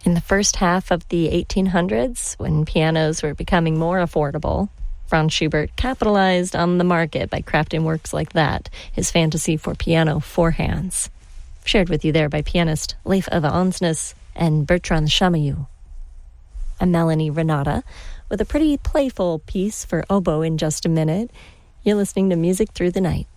In the first half of the 1800s, when pianos were becoming more affordable, Franz Schubert capitalized on the market by crafting works like that, his fantasy for piano four hands. Shared with you there by pianist Leif Ove Ansnes and Bertrand Chamayou. I'm Melanie Renata with a pretty playful piece for oboe in just a minute. You're listening to Music Through the Night.